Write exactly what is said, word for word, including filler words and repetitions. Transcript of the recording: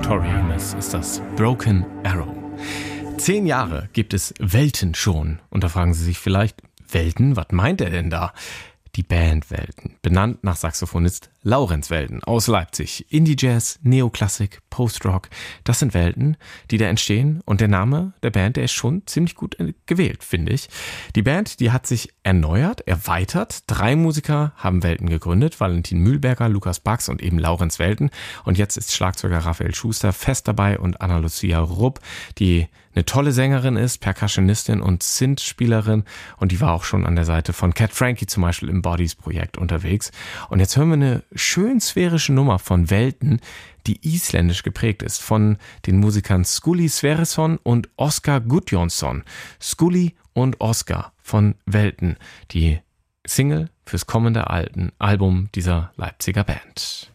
Tori Amos ist das Broken Arrow. Zehn Jahre gibt es Welten schon. Und da fragen Sie sich vielleicht, Welten, was meint er denn da? Die Band Welten, benannt nach Saxophonist Laurenz Welten aus Leipzig. Indie-Jazz, Neoklassik, Post-Rock, das sind Welten, die da entstehen. Und der Name der Band, der ist schon ziemlich gut gewählt, finde ich. Die Band, die hat sich erneuert, erweitert. Drei Musiker haben Welten gegründet. Valentin Mühlberger, Lukas Bax und eben Laurenz Welten. Und jetzt ist Schlagzeuger Raphael Schuster fest dabei und Anna-Lucia Rupp, die eine tolle Sängerin ist, Percussionistin und Synth-Spielerin. Und die war auch schon an der Seite von Cat Frankie zum Beispiel im Bodies-Projekt unterwegs. Und jetzt hören wir eine schön sphärische Nummer von Welten, die isländisch geprägt ist, von den Musikern Skuli Sverrisson und Oskar Gudjonsson. Skuli und Oskar von Welten, die Single fürs kommende Alten Album dieser Leipziger Band.